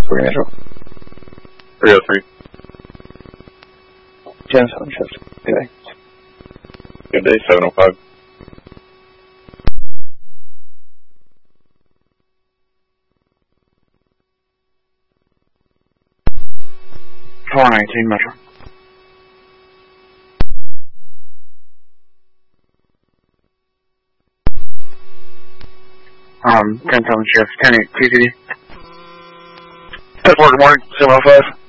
Metro. 303. 10-7 shift. Good day. Good day, 705. $419 Metro. Grand Town Shift, 10-8 TTD. 10-4, good morning, 705.